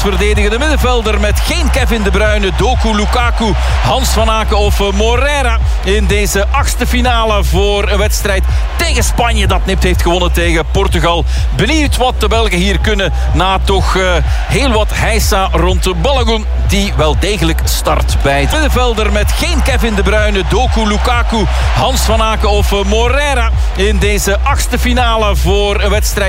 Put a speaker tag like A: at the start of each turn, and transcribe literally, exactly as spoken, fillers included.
A: verdedigende middenvelder met geen Kevin De Bruyne, Doku, Lukaku, Hans van Aken of Moreira in deze achtste finale voor een wedstrijd tegen Spanje dat nipt heeft gewonnen tegen Portugal. Benieuwd wat de Belgen hier kunnen na toch uh, heel wat heisa rond de Balogun die wel degelijk start bij het middenvelder met geen Kevin De Bruyne, Doku, Lukaku, Hans van Aken of Moreira in deze achtste finale voor een wedstrijd